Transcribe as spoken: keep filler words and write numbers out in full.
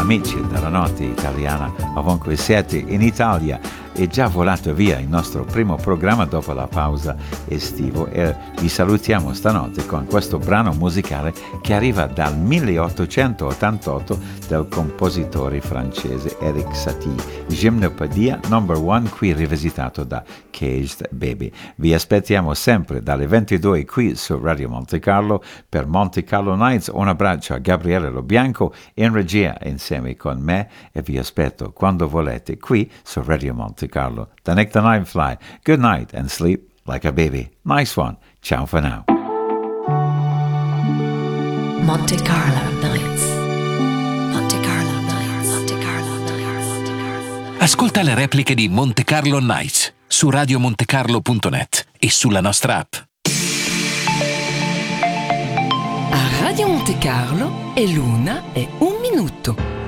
amici della notte italiana, ovunque siete in Italia. È già volato via il nostro primo programma dopo la pausa estivo e vi salutiamo stanotte con questo brano musicale che arriva dal milleottocentottantotto del compositore francese Erik Satie, Gymnopedia number one, qui rivisitato da Caged Baby. Vi aspettiamo sempre dalle ventidue qui su Radio Monte Carlo per Monte Carlo Nights. Un abbraccio a Gabriele Lobianco in regia insieme con me e vi aspetto quando volete qui su Radio Monte Carlo. The Nick the Night Fly. Good night and sleep like a baby. Nice one. Ciao for now. Monte Carlo Nights. Monte Carlo Nights. Monte Carlo Nights. Monte Carlo. Ascolta le repliche di Monte Carlo Nights su radio monte carlo punto net e sulla nostra app. A Radio Monte Carlo è l'una e un minuto.